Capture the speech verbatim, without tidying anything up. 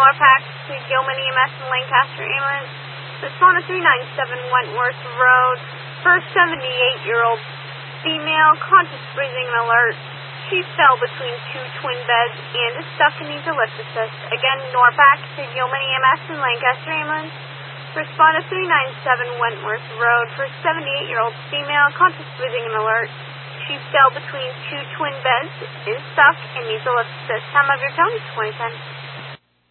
Norpac to Gilman E M S and Lancaster Ambulance. Respond to three nine seven Wentworth Road for a seventy-eight-year-old female, conscious breathing and alert. She fell between two twin beds and is stuck and needs a lift assist. Again, Norpac to Gilman E M S and Lancaster Ambulance. Respond to three nine seven Wentworth Road for a seventy-eight-year-old female, conscious breathing and alert. She fell between two twin beds, is stuck, and needs a lift assist. Time of your tone is twenty ten.